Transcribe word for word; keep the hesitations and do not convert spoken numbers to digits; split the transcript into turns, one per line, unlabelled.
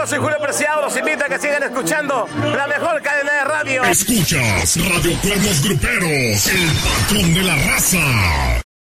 Yo soy Julio Preciado, los invito a que sigan escuchando la mejor cadena de radio.
Escuchas Radio Cuernos Gruperos, el patrón de la raza.